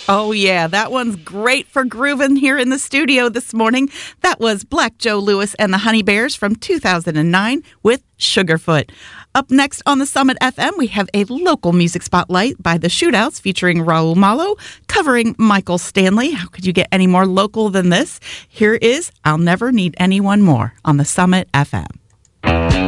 Oh, yeah, that one's great for grooving here in the studio this morning. That was Black Joe Lewis and the Honey Bears from 2009 with Sugarfoot. Up next on the Summit FM, we have a local music spotlight by the Shootouts featuring Raul Malo covering Michael Stanley. How could you get any more local than this? Here is I'll Never Need Anyone More on the Summit FM.